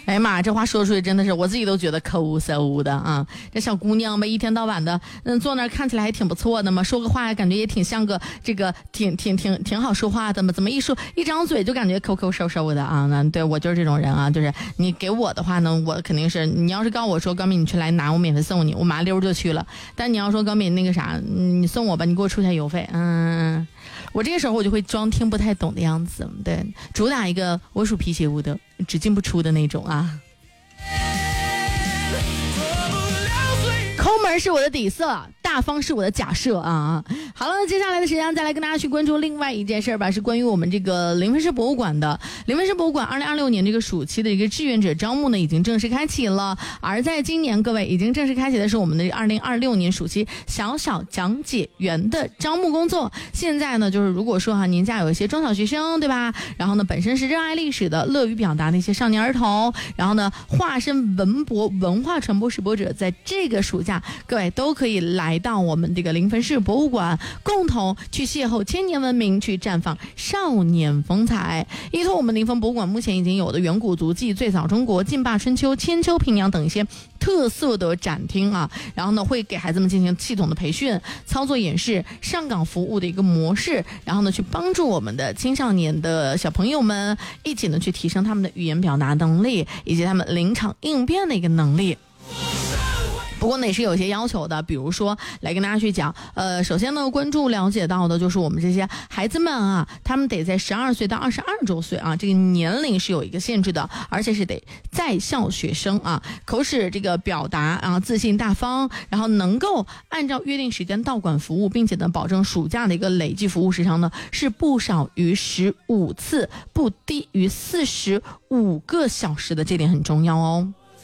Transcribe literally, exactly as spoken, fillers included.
哎呀妈，这话说出去真的是我自己都觉得可恶色污的啊！这小姑娘吧，一天到晚的，嗯，坐那儿看起来还挺不错的嘛，说个话感觉也挺像个这个挺挺挺挺好说话的嘛，怎么一说一张嘴就感觉抠抠搜搜的啊？那对我就是这种人啊，就是你给我的话呢，我肯定是你要是告诉我说高敏你去来拿，我免费送你，我麻溜就去了。但你要说高敏那个啥，你送我吧，你给我出下邮费，嗯。我这个时候我就会装听不太懂的样子，对，主打一个我属皮鞋屋的，只进不出的那种啊。抠门是我的底色，大方是我的假设啊！好了，接下来的时间再来跟大家去关注另外一件事吧，是关于我们这个临汾市博物馆的。临汾市博物馆二零二六年这个暑期的一个志愿者招募呢，已经正式开启了。而在今年，各位已经正式开启的是我们的二零二六年暑期小小讲解员的招募工作。现在呢，就是如果说哈，您家有一些中小学生，对吧？然后呢，本身是热爱历史的、乐于表达的一些少年儿童，然后呢，化身文博文化传播使播者，在这个暑假，各位都可以来到我们这个临汾市博物馆，共同去邂逅千年文明，去绽放少年风采。依托我们临汾博物馆目前已经有的远古足迹、最早中国、劲霸春秋、千秋平阳等一些特色的展厅啊，然后呢会给孩子们进行系统的培训、操作演示、上岗服务的一个模式，然后呢去帮助我们的青少年的小朋友们一起呢去提升他们的语言表达能力以及他们临场应变的一个能力。不过呢也是有些要求的，比如说来跟大家去讲，呃，首先呢关注了解到的就是我们这些孩子们啊，他们得在十二岁到二十二周岁啊，这个年龄是有一个限制的，而且是得在校学生啊，口齿这个表达啊自信大方，然后能够按照约定时间到馆服务，并且呢保证暑假的一个累计服务时长呢是不少于十五次，不低于四十五个小时的，这点很重要哦。